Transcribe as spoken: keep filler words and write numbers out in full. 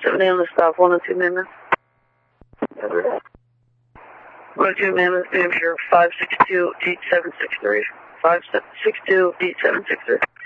seven A M to stop one oh two Mammoth. one oh two Mammoth, New Hampshire, five six two eight seven six three. five six two eight seven six three.